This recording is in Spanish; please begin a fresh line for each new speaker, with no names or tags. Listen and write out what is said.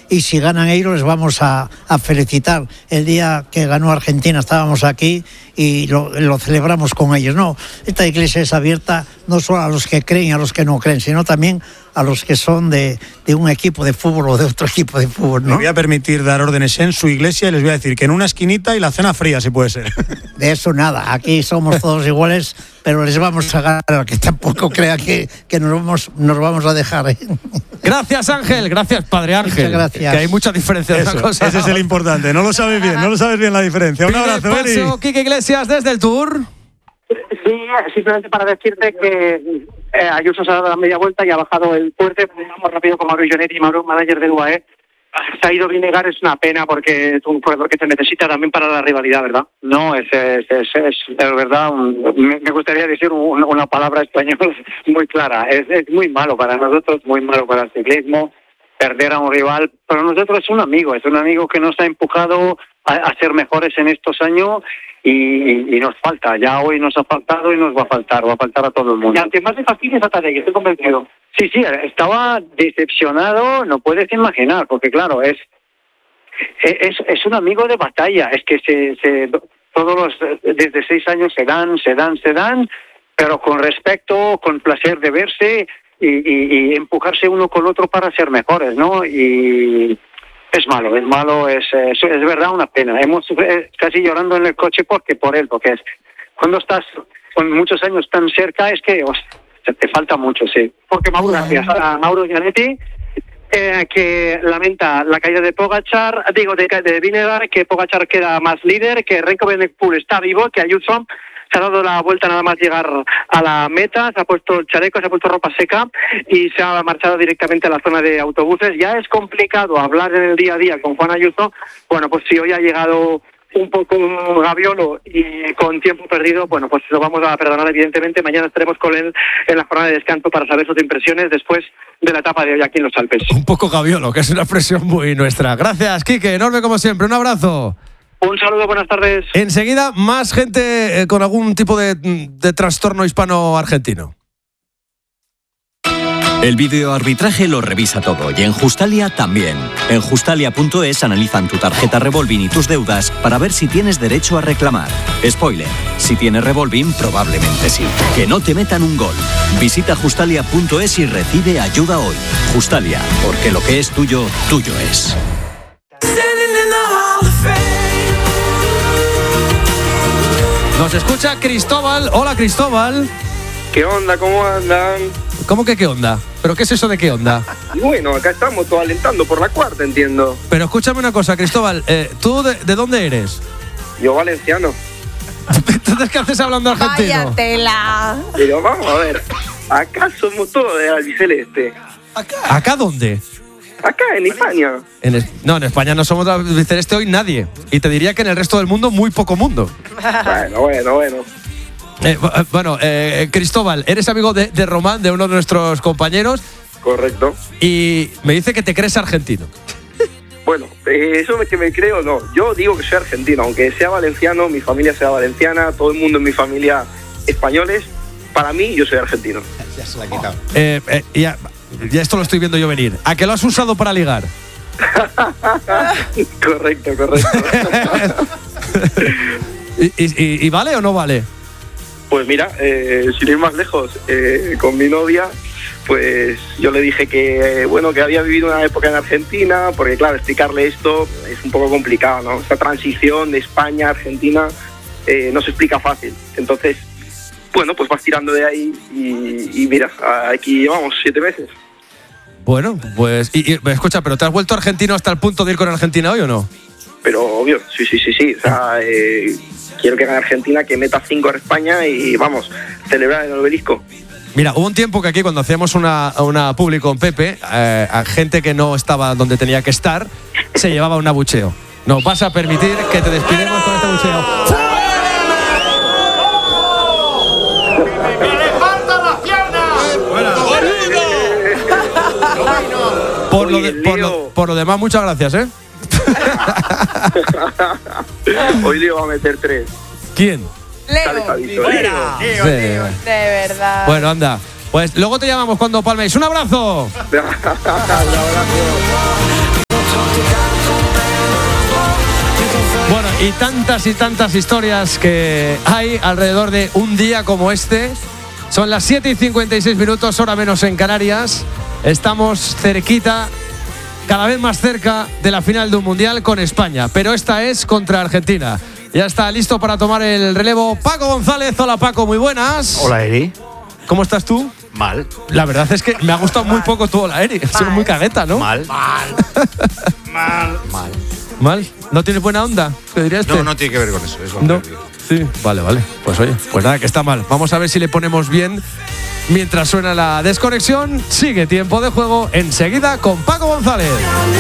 y si ganan ellos les vamos a felicitar. El día que ganó Argentina estábamos aquí y lo celebramos con ellos. No, esta iglesia es abierta no solo a los que creen y a los que no creen, sino también a los que son de un equipo de fútbol o de otro equipo de fútbol, ¿no?
Me voy a permitir dar órdenes en su iglesia y les voy a decir que en una esquinita y la cena fría, si puede ser.
De eso nada, aquí somos todos iguales, pero les vamos a ganar, que tampoco crea que nos vamos a dejar, ¿eh?
Gracias, Ángel, gracias, Padre Ángel.
Muchas gracias.
Que hay mucha diferencia de
Eso,
una cosa.
ese es el importante, no lo sabes bien la diferencia. Un abrazo, Eri.
Paso, Quique Iglesias, desde el Tour.
Sí, simplemente para decirte que Ayuso se ha dado la media vuelta y ha bajado el puente. Vamos rápido con Mauro Jonetti, Mauro, manager de UAE. Se ha ido Vinegar, es una pena porque es un corredor que se necesita también para la rivalidad, ¿verdad?
No, es verdad, me gustaría decir una palabra española muy clara. Es muy malo para nosotros, muy malo para el ciclismo, perder a un rival. Para nosotros es un amigo que nos ha empujado a ser mejores en estos años y nos falta. Ya hoy nos ha faltado y nos va a faltar a todo el mundo.
Y ante más le fastidia esa tarea, que estoy convencido.
Sí, estaba decepcionado, no puedes imaginar, porque claro, es un amigo de batalla, es que desde 6 años se dan, pero con respeto, con placer de verse y empujarse uno con el otro para ser mejores, ¿no? Y es malo, es verdad una pena. Hemos casi llorando en el coche porque es cuando estás con muchos años tan cerca es que te falta mucho, sí.
Porque Mauro, gracias a Mauro Gianetti, que lamenta la caída de Pogačar, de Vinegar, que Pogačar queda más líder, que Remco Evenepoel está vivo, que Ayuso se ha dado la vuelta nada más llegar a la meta, se ha puesto el chaleco, se ha puesto ropa seca y se ha marchado directamente a la zona de autobuses. Ya es complicado hablar en el día a día con Juan Ayuso. Bueno, pues si hoy ha llegado un poco gaviolo y con tiempo perdido, bueno, pues lo vamos a perdonar evidentemente. Mañana estaremos con él en la jornada de descanso para saber sus impresiones después de la etapa de hoy aquí en los Alpes.
Un poco gaviolo, que es una expresión muy nuestra. Gracias, Quique, enorme como siempre, un abrazo.
Un saludo, buenas tardes.
Enseguida, más gente con algún tipo de trastorno hispano-argentino.
El videoarbitraje lo revisa todo y en Justalia también. En Justalia.es analizan tu tarjeta Revolving y tus deudas para ver si tienes derecho a reclamar. Spoiler, si tienes Revolving, probablemente sí. Que no te metan un gol. Visita Justalia.es y recibe ayuda hoy. Justalia, porque lo que es tuyo, tuyo es.
Nos escucha Cristóbal. Hola, Cristóbal.
¿Qué onda? ¿Cómo andan?
¿Cómo que qué onda? ¿Pero qué es eso de qué onda?
Bueno, acá estamos todos alentando por la cuarta, entiendo.
Pero escúchame una cosa, Cristóbal. ¿Tú de dónde eres?
Yo valenciano.
Entonces, ¿qué haces hablando argentino?
Vaya tela.
Pero vamos a ver, acá somos todos de albiceleste.
¿Acá dónde?
Acá, en España.
No, en España no somos de albiceleste hoy nadie. Y te diría que en el resto del mundo, muy poco mundo.
Bueno.
Cristóbal, eres amigo de Román, de uno de nuestros compañeros.
Correcto.
Y me dice que te crees argentino.
Bueno, eso es que me creo, no. Yo digo que soy argentino, aunque sea valenciano, mi familia sea valenciana, todo el mundo en mi familia españoles. Para mí, yo soy argentino.
Ya se la ha quitado.
Ya esto lo estoy viendo yo venir. ¿A qué lo has usado para ligar?
Correcto.
¿Y vale o no vale?
Pues mira, sin ir más lejos, con mi novia, pues yo le dije que había vivido una época en Argentina, porque claro, explicarle esto es un poco complicado, ¿no? Esta transición de España a Argentina no se explica fácil. Entonces, pues vas tirando de ahí y mira, aquí llevamos 7 meses.
Bueno, pues, escucha, ¿pero te has vuelto argentino hasta el punto de ir con Argentina hoy o no?
Pero obvio, sí. O sea, quiero que gane Argentina, que meta 5 a España y vamos, celebrar en el Obelisco.
Mira, hubo un tiempo que aquí cuando hacíamos una publi con Pepe, a gente que no estaba donde tenía que estar, se llevaba un abucheo. Nos vas a permitir que te despidemos con este abucheo. Por lo demás, muchas gracias, ¿eh?
Hoy Leo va a meter 3.
¿Quién?
Leo.
Sí.
De verdad.
Bueno, anda. Pues luego te llamamos cuando palméis. ¡Un abrazo!
Un abrazo.
y tantas historias que hay alrededor de un día como este. Son las 7:56, hora menos en Canarias. Estamos cerquita, cada vez más cerca de la final de un mundial con España, pero esta es contra Argentina. Ya está listo para tomar el relevo Paco González. Hola Paco, muy buenas.
Hola Eri.
¿Cómo estás tú?
Mal.
La verdad es que me ha gustado muy poco tu hola Eri. Es muy cagueta, ¿no?
Mal.
¿Mal? ¿No tienes buena onda? ¿Te diría este?
No tiene que ver con eso. Es lo
No.
que digo.
Sí, vale. Pues oye, pues nada, que está mal. Vamos a ver si le ponemos bien mientras suena la desconexión. Sigue tiempo de juego enseguida con Paco González.